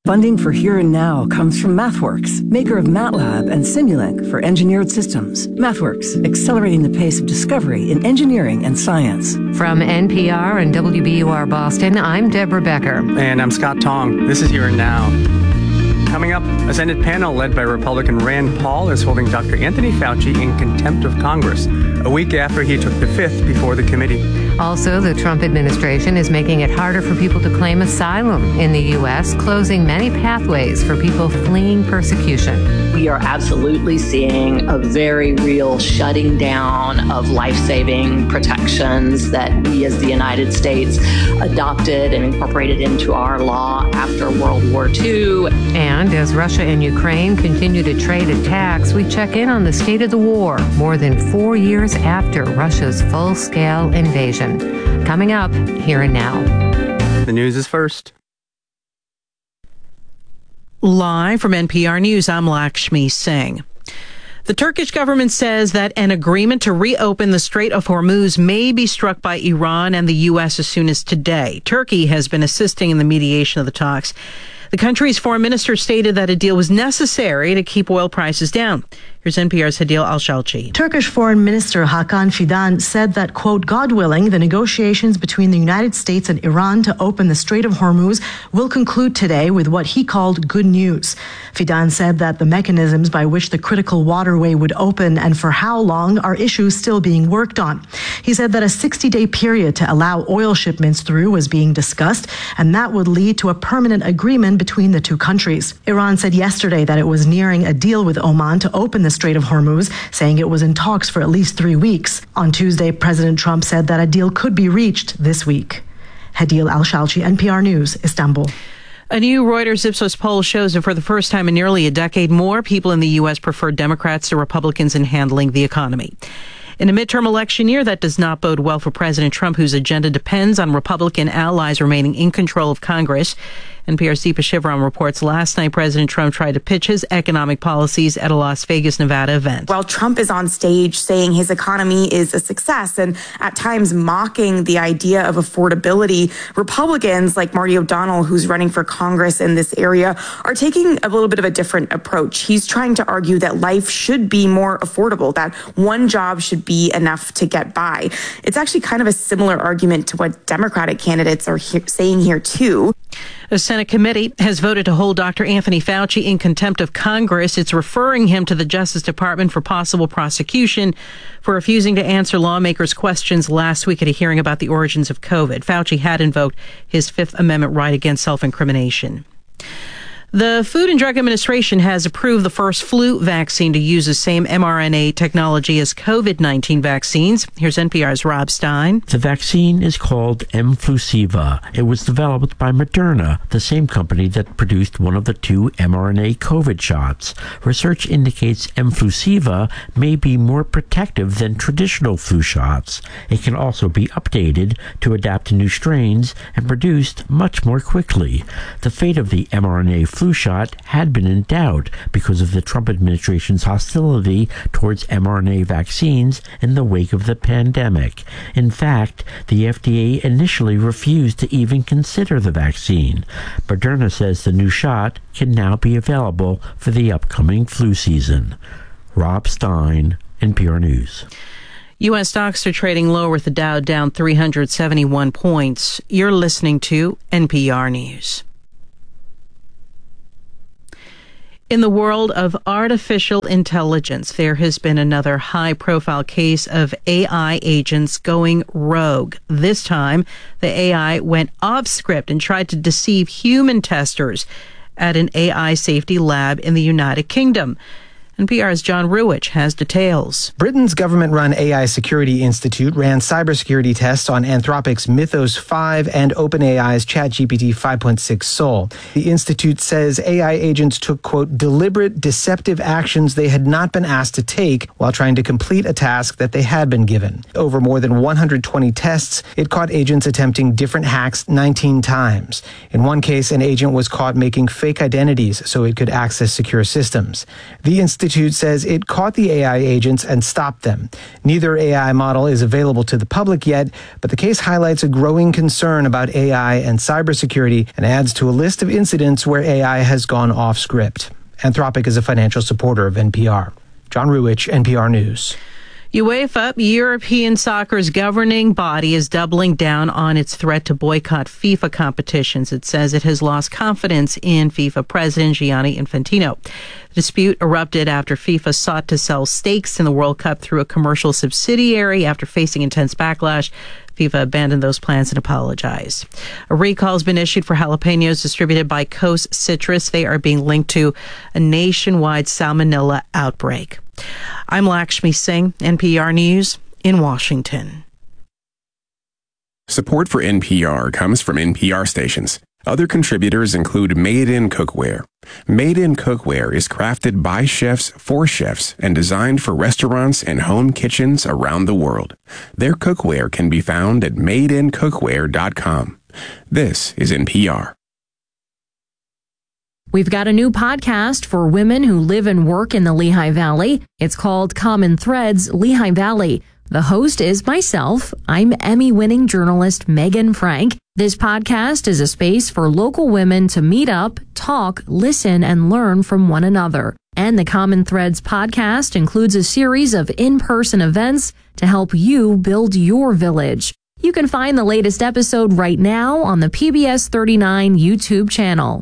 Funding for Here and Now comes from MathWorks, maker of MATLAB and Simulink for engineered systems. MathWorks, accelerating the pace of discovery in engineering and science. From NPR and WBUR Boston, I'm Deborah Becker. And I'm Scott Tong. This is Here and Now. Coming up, a Senate panel led by Republican Rand Paul is holding Dr. Anthony Fauci in contempt of Congress, a week after he took the fifth before the committee. Also, the Trump administration is making it harder for people to claim asylum in the U.S., closing many pathways for people fleeing persecution. We are absolutely seeing a very real shutting down of life-saving protections that we as the United States adopted and incorporated into our law after World War II. And as Russia and Ukraine continue to trade attacks, we check in on the state of the war more than 4 years after Russia's full-scale invasion. Coming up, Here and Now. The news is first. Live from NPR News, I'm Lakshmi Singh. The Turkish government says that an agreement to reopen the Strait of Hormuz may be struck by Iran and the U.S. as soon as today. Turkey has been assisting in the mediation of the talks. The country's foreign minister stated that a deal was necessary to keep oil prices down. Here's NPR's Hadil Al-Shalchi. Turkish Foreign Minister Hakan Fidan said that, quote, God willing, the negotiations between the United States and Iran to open the Strait of Hormuz will conclude today with what he called good news. Fidan said that the mechanisms by which the critical waterway would open and for how long are issues still being worked on. He said that a 60-day period to allow oil shipments through was being discussed, and that would lead to a permanent agreement between the two countries. Iran said yesterday that it was nearing a deal with Oman to open the Strait of Hormuz, saying it was in talks for at least 3 weeks. On Tuesday, President Trump said that a deal could be reached this week. Hadil Al-Shalchi, NPR News, Istanbul. A new Reuters Ipsos poll shows that for the first time in nearly a decade, more people in the U.S. prefer Democrats to Republicans in handling the economy. In a midterm election year, that does not bode well for President Trump, whose agenda depends on Republican allies remaining in control of Congress. NPR's Deepa Shivaram reports last night President Trump tried to pitch his economic policies at a Las Vegas, Nevada event. While Trump is on stage saying his economy is a success and at times mocking the idea of affordability, Republicans like Marty O'Donnell, who's running for Congress in this area, are taking a little bit of a different approach. He's trying to argue that life should be more affordable, that one job should be enough to get by. It's actually kind of a similar argument to what Democratic candidates are saying here, too. A Senate committee has voted to hold Dr. Anthony Fauci in contempt of Congress. It's referring him to the Justice Department for possible prosecution for refusing to answer lawmakers' questions last week at a hearing about the origins of COVID. Fauci had invoked his Fifth Amendment right against self-incrimination. The Food and Drug Administration has approved the first flu vaccine to use the same mRNA technology as COVID-19 vaccines. Here's NPR's Rob Stein. The vaccine is called mFlusiva. It was developed by Moderna, the same company that produced one of the 2 mRNA COVID shots. Research indicates mFlusiva may be more protective than traditional flu shots. It can also be updated to adapt to new strains and produced much more quickly. The fate of the mRNA flu shot had been in doubt because of the Trump administration's hostility towards mRNA vaccines in the wake of the pandemic. In fact, the FDA initially refused to even consider the vaccine. Moderna says the new shot can now be available for the upcoming flu season. Rob Stein, NPR News. U.S. stocks are trading lower with the Dow down 371 points. You're listening to NPR News. In the world of artificial intelligence, there has been another high-profile case of AI agents going rogue. This time, the AI went off script and tried to deceive human testers at an AI safety lab in the United Kingdom. NPR's John Ruwitch has details. Britain's government-run AI Security Institute ran cybersecurity tests on Anthropic's Mythos 5 and OpenAI's ChatGPT 5.6 Sol. The institute says AI agents took, quote, deliberate, deceptive actions they had not been asked to take while trying to complete a task that they had been given. Over more than 120 tests, it caught agents attempting different hacks 19 times. In one case, an agent was caught making fake identities so it could access secure systems. The institute institute says it caught the AI agents and stopped them. Neither AI model is available to the public yet, but the case highlights a growing concern about AI and cybersecurity and adds to a list of incidents where AI has gone off script. Anthropic is a financial supporter of NPR. John Ruwich, NPR News. UEFA, European soccer's governing body, is doubling down on its threat to boycott FIFA competitions. It says it has lost confidence in FIFA president Gianni Infantino. The dispute erupted after FIFA sought to sell stakes in the World Cup through a commercial subsidiary. After facing intense backlash, FIFA abandoned those plans and apologized. A recall has been issued for jalapenos distributed by Coast Citrus. They are being linked to a nationwide salmonella outbreak. I'm Lakshmi Singh, NPR News in Washington. Support for NPR comes from NPR stations. Other contributors include Made in Cookware. Made in Cookware is crafted by chefs for chefs and designed for restaurants and home kitchens around the world. Their cookware can be found at madeincookware.com. This is NPR. We've got a new podcast for women who live and work in the Lehigh Valley. It's called Common Threads Lehigh Valley. The host is myself. I'm Emmy-winning journalist Megan Frank. This podcast is a space for local women to meet up, talk, listen, and learn from one another. And the Common Threads podcast includes a series of in-person events to help you build your village. You can find the latest episode right now on the PBS 39 YouTube channel.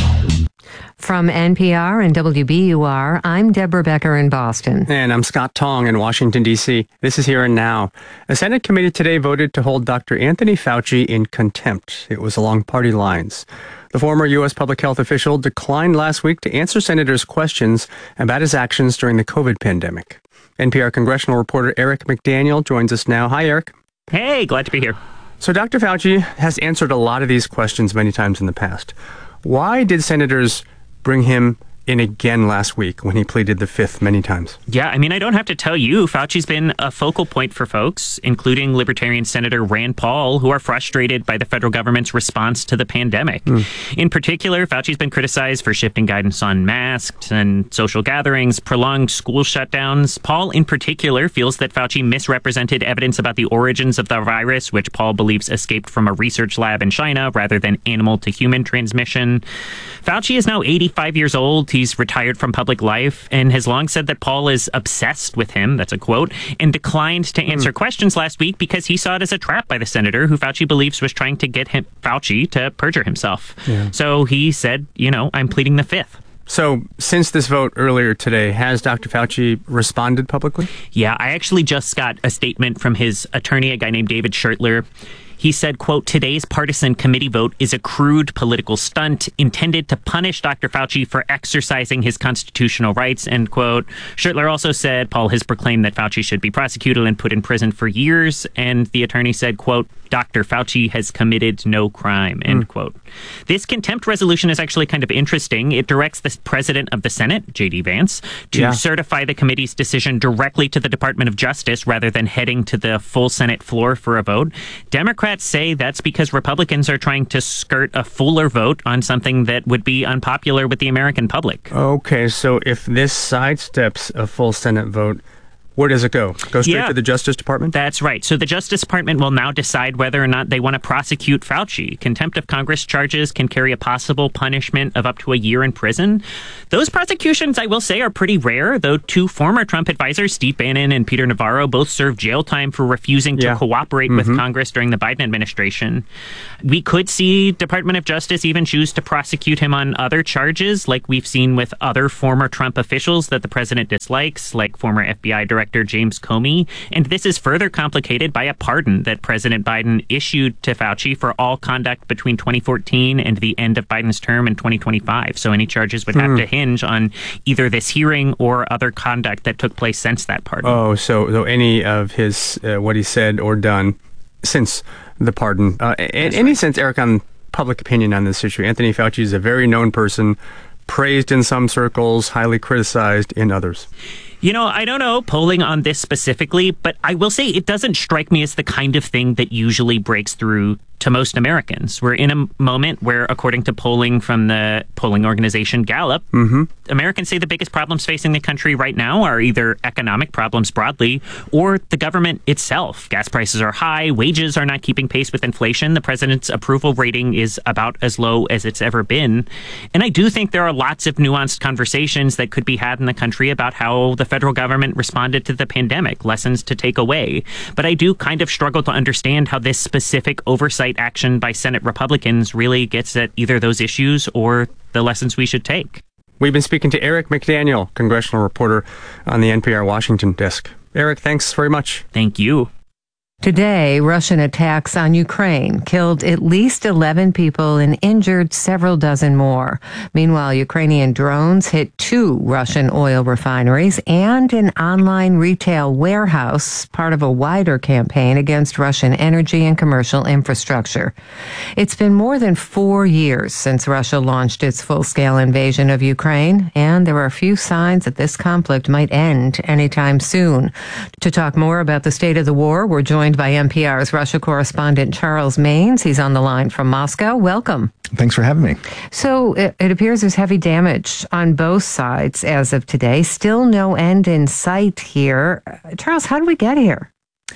From NPR and WBUR, I'm Deborah Becker in Boston. And I'm Scott Tong in Washington, D.C. This is Here and Now. A Senate committee today voted to hold Dr. Anthony Fauci in contempt. It was along party lines. The former U.S. public health official declined last week to answer senators' questions about his actions during the COVID pandemic. NPR congressional reporter Eric McDaniel joins us now. Hi, Eric. Hey, glad to be here. So Dr. Fauci has answered a lot of these questions many times in the past. Why did senators bring him in again last week when he pleaded the fifth many times? Yeah, I mean, I don't have to tell you, Fauci's been a focal point for folks, including Libertarian Senator Rand Paul, who are frustrated by the federal government's response to the pandemic. In particular, Fauci's been criticized for shifting guidance on masks and social gatherings, prolonged school shutdowns. Paul, in particular, feels that Fauci misrepresented evidence about the origins of the virus, which Paul believes escaped from a research lab in China rather than animal-to-human transmission. Fauci is now 85 years old. He's retired from public life and has long said that Paul is obsessed with him, that's a quote, and declined to answer questions last week because he saw it as a trap by the senator who Fauci believes was trying to get Fauci to perjure himself. Yeah. So he said, I'm pleading the fifth. So since this vote earlier today, has Dr. Fauci responded publicly? Yeah, I actually just got a statement from his attorney, a guy named David Schertler. He said, quote, today's partisan committee vote is a crude political stunt intended to punish Dr. Fauci for exercising his constitutional rights, end quote. Schertler also said Paul has proclaimed that Fauci should be prosecuted and put in prison for years. And the attorney said, quote, Dr. Fauci has committed no crime, end quote. This contempt resolution is actually kind of interesting. It directs the president of the Senate, J.D. Vance, to certify the committee's decision directly to the Department of Justice rather than heading to the full Senate floor for a vote. Democrats say that's because Republicans are trying to skirt a fuller vote on something that would be unpopular with the American public. Okay, so if this sidesteps a full Senate vote, where does it go? Go straight to the Justice Department? That's right. So the Justice Department will now decide whether or not they want to prosecute Fauci. Contempt of Congress charges can carry a possible punishment of up to a year in prison. Those prosecutions, I will say, are pretty rare, though two former Trump advisors, Steve Bannon and Peter Navarro, both served jail time for refusing to cooperate with Congress during the Biden administration. We could see Department of Justice even choose to prosecute him on other charges, like we've seen with other former Trump officials that the president dislikes, like former FBI Director James Comey. And this is further complicated by a pardon that President Biden issued to Fauci for all conduct between 2014 and the end of Biden's term in 2025. So any charges would have to hinge on either this hearing or other conduct that took place since that pardon. Oh, so any of his, what he said or done since the pardon. Any sense, Eric, on public opinion on this issue? Anthony Fauci is a very known person, praised in some circles, highly criticized in others. I don't know polling on this specifically, but I will say it doesn't strike me as the kind of thing that usually breaks through to most Americans. We're in a moment where, according to polling from the polling organization Gallup, Americans say the biggest problems facing the country right now are either economic problems broadly or the government itself. Gas prices are high, wages are not keeping pace with inflation, the president's approval rating is about as low as it's ever been. And I do think there are lots of nuanced conversations that could be had in the country about how the federal government responded to the pandemic, lessons to take away. But I do kind of struggle to understand how this specific oversight action by Senate Republicans really gets at either those issues or the lessons we should take. We've been speaking to Eric McDaniel, congressional reporter on the NPR Washington desk. Eric, thanks very much. Thank you. Today, Russian attacks on Ukraine killed at least 11 people and injured several dozen more. Meanwhile, Ukrainian drones hit 2 Russian oil refineries and an online retail warehouse, part of a wider campaign against Russian energy and commercial infrastructure. It's been more than 4 years since Russia launched its full-scale invasion of Ukraine, and there are few signs that this conflict might end anytime soon. To talk more about the state of the war, we're joined by NPR's Russia correspondent Charles Maynes. He's on the line from Moscow. Welcome. Thanks for having me. So it appears there's heavy damage on both sides as of today. Still no end in sight here. Charles, how did we get here?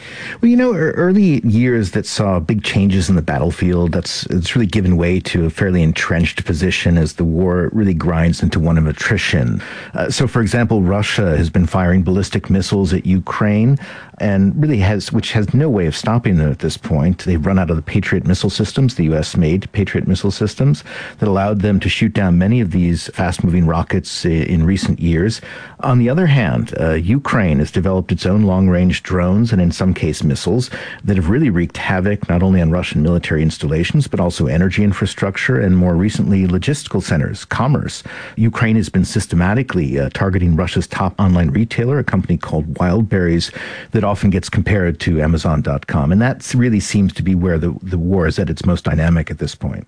Well, early years that saw big changes in the battlefield, it's really given way to a fairly entrenched position as the war really grinds into one of attrition. So, for example, Russia has been firing ballistic missiles at Ukraine and really which has no way of stopping them at this point. They've run out of the Patriot missile systems, the U.S.-made Patriot missile systems, that allowed them to shoot down many of these fast-moving rockets in recent years. On the other hand, Ukraine has developed its own long-range drones and in some case missiles that have really wreaked havoc not only on Russian military installations, but also energy infrastructure and more recently logistical centers, commerce. Ukraine has been systematically targeting Russia's top online retailer, a company called Wildberries, that often gets compared to Amazon.com. And that really seems to be where the war is at its most dynamic at this point.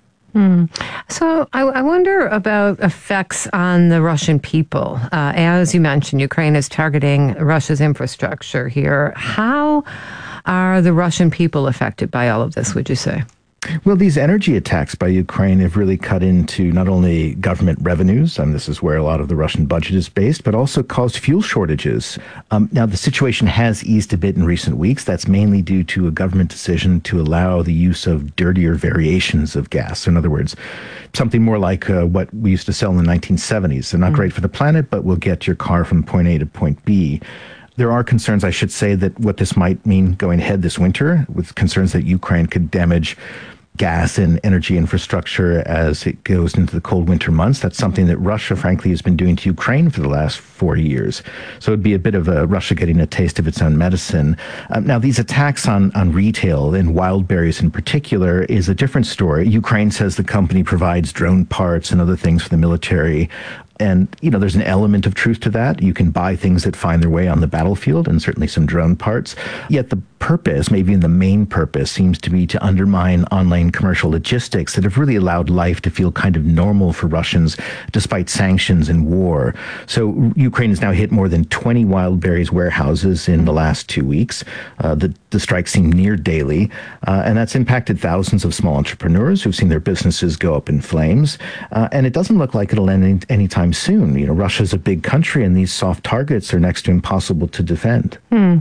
So I wonder about effects on the Russian people. As you mentioned, Ukraine is targeting Russia's infrastructure here. How are the Russian people affected by all of this, would you say? Well, these energy attacks by Ukraine have really cut into not only government revenues, this is where a lot of the Russian budget is based, but also caused fuel shortages. Now, the situation has eased a bit in recent weeks. That's mainly due to a government decision to allow the use of dirtier variations of gas. So in other words, something more like what we used to sell in the 1970s. So not great for the planet, but will get your car from point A to point B. There are concerns, I should say, that what this might mean going ahead this winter, with concerns that Ukraine could damage gas and energy infrastructure as it goes into the cold winter months. That's something that Russia, frankly, has been doing to Ukraine for the last 4 years. So it'd be a bit of Russia getting a taste of its own medicine. Now, these attacks on retail and Wildberries in particular is a different story. Ukraine says the company provides drone parts and other things for the military. And, there's an element of truth to that. You can buy things that find their way on the battlefield and certainly some drone parts. Yet the purpose, maybe the main purpose, seems to be to undermine online commercial logistics that have really allowed life to feel kind of normal for Russians despite sanctions and war. So Ukraine has now hit more than 20 Wildberries warehouses in the last 2 weeks. The strikes seem near daily, and that's impacted thousands of small entrepreneurs who've seen their businesses go up in flames. And it doesn't look like it'll end anytime soon. Russia's a big country, and these soft targets are next to impossible to defend.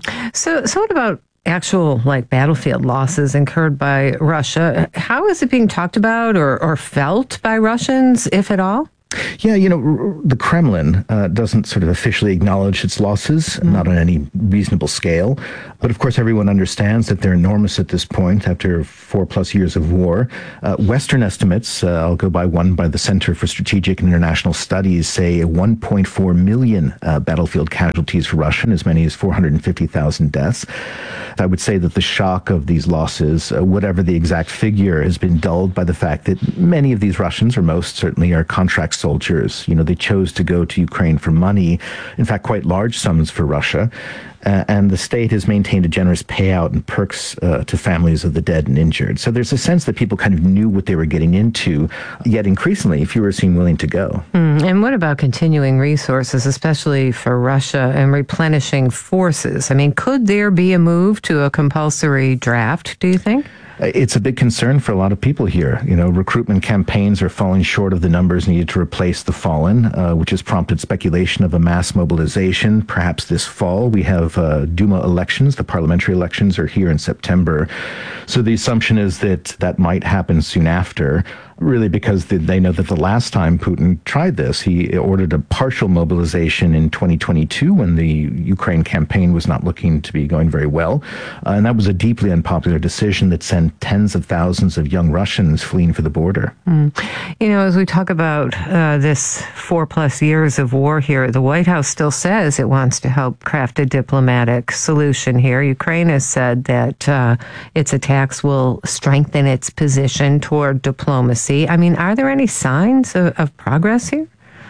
So what about actual battlefield losses incurred by Russia? How is it being talked about or felt by Russians, if at all? Yeah, the Kremlin doesn't sort of officially acknowledge its losses, not on any reasonable scale. But of course, everyone understands that they're enormous at this point after 4+ years of war. Western estimates, I'll go by one by the Center for Strategic and International Studies, say 1.4 million battlefield casualties for Russia, and as many as 450,000 deaths. I would say that the shock of these losses, whatever the exact figure, has been dulled by the fact that many of these Russians, or most certainly, are contract soldiers soldiers. They chose to go to Ukraine for money, in fact, quite large sums for Russia. And the state has maintained a generous payout and perks to families of the dead and injured. So there's a sense that people kind of knew what they were getting into, yet increasingly fewer seem willing to go. And what about continuing resources, especially for Russia, and replenishing forces? I mean, could there be a move to a compulsory draft, do you think? It's a big concern for a lot of people here. Recruitment campaigns are falling short of the numbers needed to replace the fallen, which has prompted speculation of a mass mobilization, perhaps this fall. We have Duma elections. The parliamentary elections are here in September. So the assumption is that might happen soon after, really because they know that the last time Putin tried this, he ordered a partial mobilization in 2022 when the Ukraine campaign was not looking to be going very well. And that was a deeply unpopular decision that sent tens of thousands of young Russians fleeing for the border. As we talk about this 4+ years of war here, the White House still says it wants to help craft a diplomatic solution here. Ukraine has said that its attacks will strengthen its position toward diplomacy. I mean, are there any signs of progress here?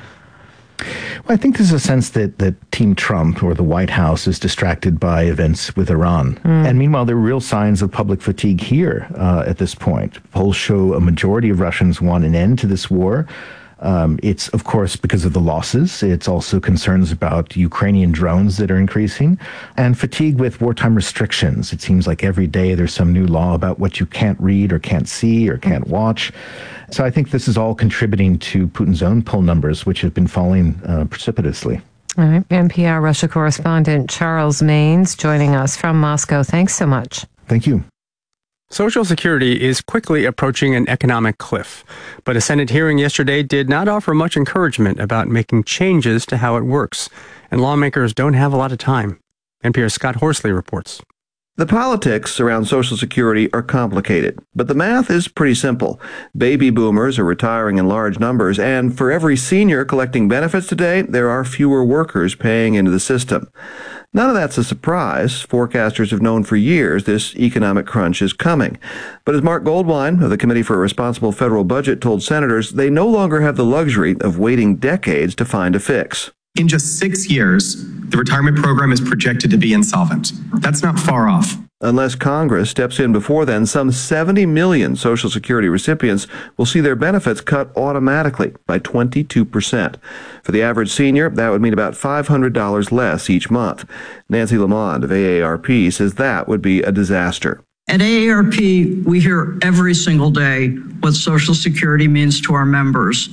Well, I think there's a sense that Team Trump or the White House is distracted by events with Iran. And meanwhile, there are real signs of public fatigue here at this point. Polls show a majority of Russians want an end to this war. It's, of course, because of the losses. It's also concerns about Ukrainian drones that are increasing and fatigue with wartime restrictions. It seems like every day there's some new law about what you can't read or can't see or can't watch. So I think this is all contributing to Putin's own poll numbers, which have been falling precipitously. All right. NPR Russia correspondent Charles Maynes joining us from Moscow. Thanks so much. Thank you. Social Security is quickly approaching an economic cliff, but a Senate hearing yesterday did not offer much encouragement about making changes to how it works, and lawmakers don't have a lot of time. NPR's Scott Horsley reports. The politics around Social Security are complicated, but the math is pretty simple. Baby boomers are retiring in large numbers, and for every senior collecting benefits today, there are fewer workers paying into the system. None of that's a surprise. Forecasters have known for years this economic crunch is coming. But as Mark Goldwine of the Committee for a Responsible Federal Budget told senators, they no longer have the luxury of waiting decades to find a fix. In just 6 years, the retirement program is projected to be insolvent. That's not far off. Unless Congress steps in before then, some 70 million Social Security recipients will see their benefits cut automatically by 22%. For the average senior, that would mean about $500 less each month. Nancy Lamond of AARP says that would be a disaster. At AARP, we hear every single day what Social Security means to our members.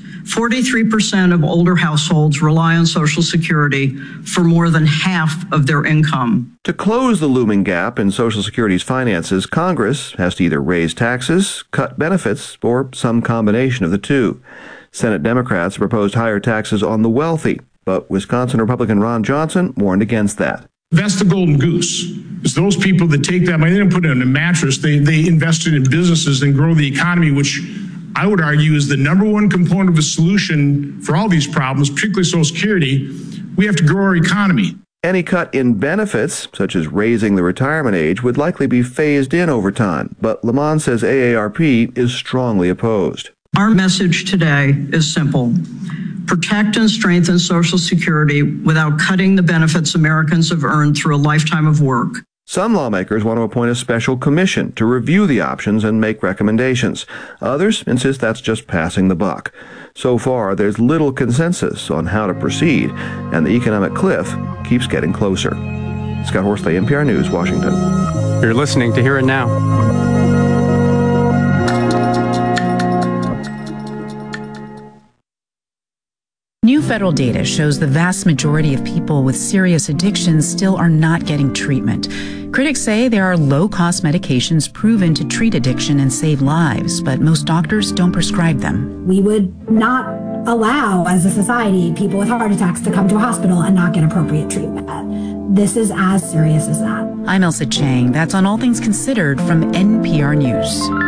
43% of older households rely on Social Security for more than half of their income. To close the looming gap in Social Security's finances, Congress has to either raise taxes, cut benefits, or some combination of the two. Senate Democrats proposed higher taxes on the wealthy, but Wisconsin Republican Ron Johnson warned against that. That's the golden goose. It's those people that take that money, they don't put it in a mattress, they invest it in businesses and grow the economy, which I would argue is the number one component of the solution for all these problems, particularly Social Security. We have to grow our economy. Any cut in benefits, such as raising the retirement age, would likely be phased in over time, but Lamont says AARP is strongly opposed. Our message today is simple. Protect and strengthen Social Security without cutting the benefits Americans have earned through a lifetime of work. Some lawmakers want to appoint a special commission to review the options and make recommendations. Others insist that's just passing the buck. So far, there's little consensus on how to proceed, and the economic cliff keeps getting closer. Scott Horsley, NPR News, Washington. You're listening to Hear It Now. New federal data shows the vast majority of people with serious addictions still are not getting treatment. Critics say there are low-cost medications proven to treat addiction and save lives, but most doctors don't prescribe them. We would not allow, as a society, people with heart attacks to come to a hospital and not get appropriate treatment. This is as serious as that. I'm Elsa Chang. That's on All Things Considered from NPR News.